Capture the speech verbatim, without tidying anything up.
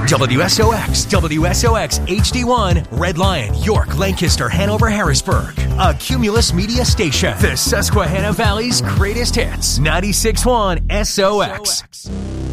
W S O X, W S O X H D one, Red Lion, York, Lancaster, Hanover, Harrisburg. A Cumulus Media Station. The Susquehanna Valley's greatest hits. ninety-six point one S O X.